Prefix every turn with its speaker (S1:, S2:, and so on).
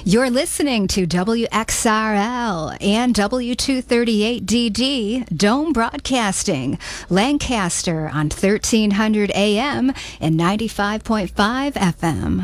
S1: You're listening to WXRL and W238DD Dome Broadcasting, Lancaster on 1300 AM and 95.5 FM.